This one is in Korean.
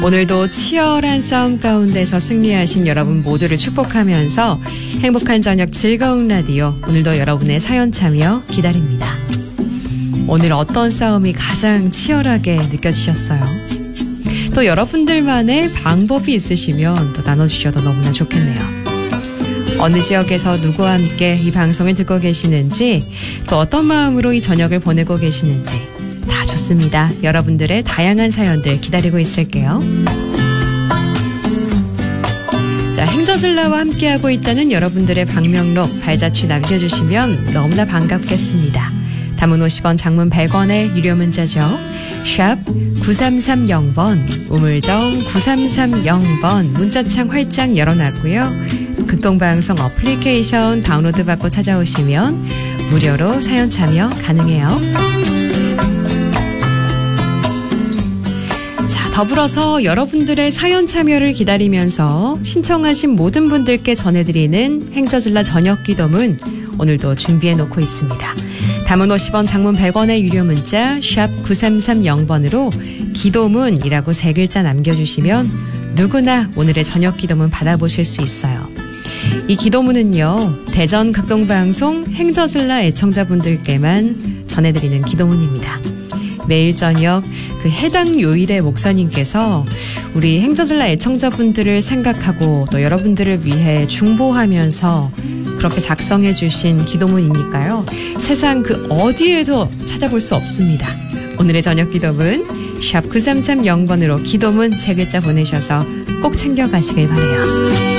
오늘도 치열한 싸움 가운데서 승리하신 여러분 모두를 축복하면서 행복한 저녁 즐거운 라디오, 오늘도 여러분의 사연 참여 기다립니다. 오늘 어떤 싸움이 가장 치열하게 느껴지셨어요? 또 여러분들만의 방법이 있으시면 또 나눠주셔도 너무나 좋겠네요. 어느 지역에서 누구와 함께 이 방송을 듣고 계시는지, 또 어떤 마음으로 이 저녁을 보내고 계시는지 다 좋습니다. 여러분들의 다양한 사연들 기다리고 있을게요. 자, 행저질라와 함께하고 있다는 여러분들의 방명록 발자취 남겨주시면 너무나 반갑겠습니다. 단문 50원, 장문 100원의 유료 문자죠. 샵 9330번, 우물정 9330번, 문자창 활짝 열어놨고요. 극동방송 어플리케이션 다운로드 받고 찾아오시면 무료로 사연 참여 가능해요. 자, 더불어서 여러분들의 사연 참여를 기다리면서 신청하신 모든 분들께 전해드리는 행저질라 저녁 기도문 오늘도 준비해놓고 있습니다. 단문 50원, 장문 100원의 유료 문자 샵 9330번으로 기도문이라고 3글자 남겨주시면 누구나 오늘의 저녁 기도문 받아보실 수 있어요. 이 기도문은요, 대전 극동방송 행저질라 애청자분들께만 전해드리는 기도문입니다. 매일 저녁 그 해당 요일의 목사님께서 우리 행저질라 애청자분들을 생각하고 또 여러분들을 위해 중보하면서 그렇게 작성해 주신 기도문이니까요. 세상 그 어디에도 찾아볼 수 없습니다. 오늘의 저녁 기도문 샵 9330번으로 기도문 3글자 보내셔서 꼭 챙겨가시길 바라요.